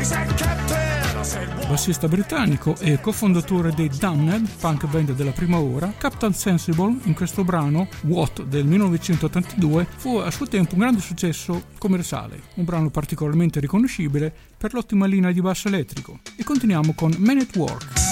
Bassista britannico e cofondatore dei Damned, punk band della prima ora, Captain Sensible in questo brano, What del 1982, fu a suo tempo un grande successo commerciale, un brano particolarmente riconoscibile per l'ottima linea di basso elettrico. E continuiamo con Men at Work.